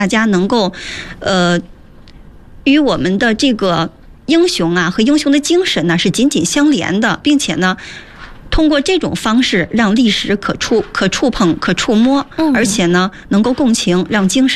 大家能够与我们的这个英雄啊和英雄的精神呢是紧紧相连的，并且呢通过这种方式让历史可触碰、可触摸，而且呢能够共情，让精神